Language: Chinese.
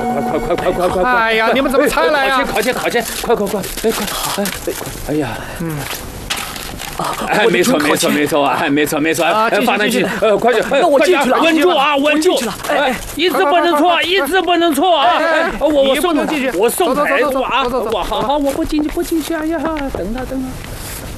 快！ 哎呀，你们怎么才来呀？ 靠前！快！哎呀，哎，没错啊，放上去，快点， 那我进去了， 稳住啊，稳住！哎，一字不能错啊！我送牌子啊！好，我不进去，哎呀，等他。